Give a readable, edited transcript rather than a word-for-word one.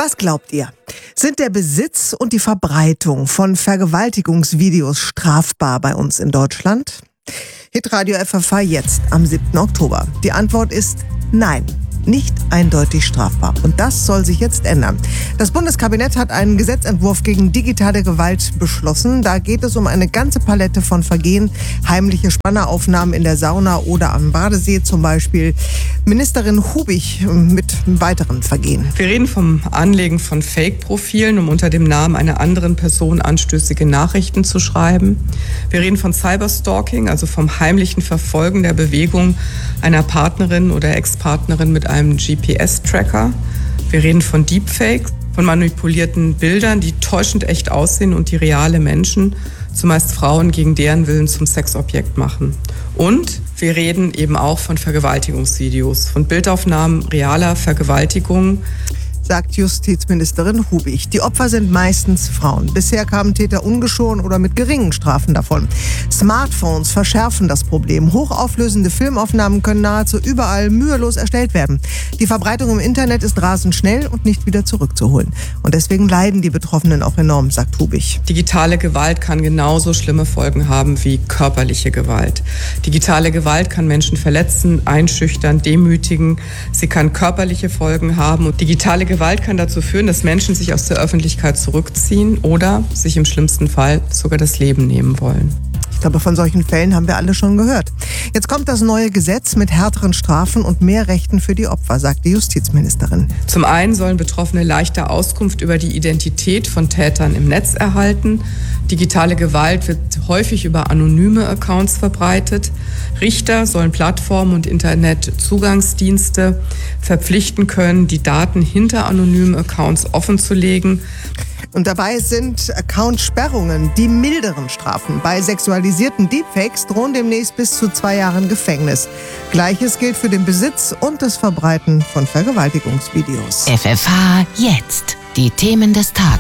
Was glaubt ihr? Sind der Besitz und die Verbreitung von Vergewaltigungsvideos strafbar bei uns in Deutschland? Hitradio FFH jetzt am 7. Oktober. Die Antwort ist nein. Nicht eindeutig strafbar. Und das soll sich jetzt ändern. Das Bundeskabinett hat einen Gesetzentwurf gegen digitale Gewalt beschlossen. Da geht es um eine ganze Palette von Vergehen. Heimliche Spanneraufnahmen in der Sauna oder am Badesee zum Beispiel. Ministerin Hubig mit weiteren Vergehen. Wir reden vom Anlegen von Fake-Profilen, um unter dem Namen einer anderen Person anstößige Nachrichten zu schreiben. Wir reden von Cyberstalking, also vom heimlichen Verfolgen der Bewegung einer Partnerin oder Ex-Partnerin mit einem GPS-Tracker. Wir reden von Deepfakes, von manipulierten Bildern, die täuschend echt aussehen und die reale Menschen, zumeist Frauen, gegen deren Willen zum Sexobjekt machen. Und wir reden eben auch von Vergewaltigungsvideos, von Bildaufnahmen realer Vergewaltigungen, sagt Justizministerin Hubig. Die Opfer sind meistens Frauen. Bisher kamen Täter ungeschoren oder mit geringen Strafen davon. Smartphones verschärfen das Problem. Hochauflösende Filmaufnahmen können nahezu überall mühelos erstellt werden. Die Verbreitung im Internet ist rasend schnell und nicht wieder zurückzuholen. Und deswegen leiden die Betroffenen auch enorm, sagt Hubig. Digitale Gewalt kann genauso schlimme Folgen haben wie körperliche Gewalt. Digitale Gewalt kann Menschen verletzen, einschüchtern, demütigen. Sie kann körperliche Folgen haben. Und digitale Gewalt kann dazu führen, dass Menschen sich aus der Öffentlichkeit zurückziehen oder sich im schlimmsten Fall sogar das Leben nehmen wollen. Ich glaube, von solchen Fällen haben wir alle schon gehört. Jetzt kommt das neue Gesetz mit härteren Strafen und mehr Rechten für die Opfer, sagt die Justizministerin. Zum einen sollen Betroffene leichter Auskunft über die Identität von Tätern im Netz erhalten. Digitale Gewalt wird häufig über anonyme Accounts verbreitet. Richter sollen Plattformen und Internetzugangsdienste verpflichten können, die Daten hinter anonymen Accounts offenzulegen. Und dabei sind Accountsperrungen die milderen Strafen. Bei sexualisierten Deepfakes drohen demnächst bis zu 2 Jahren Gefängnis. Gleiches gilt für den Besitz und das Verbreiten von Vergewaltigungsvideos. FFH jetzt. Die Themen des Tages.